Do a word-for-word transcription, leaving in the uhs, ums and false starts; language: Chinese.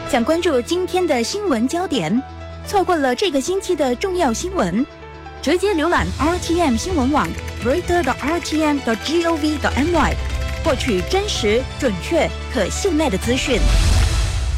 想关注今天的新闻焦点，错过了这个星期的重要新闻，直接浏览 R T M 新闻网 reader 的 R T M 的 gov 的 my， 获取真实、准确、可信赖的资讯。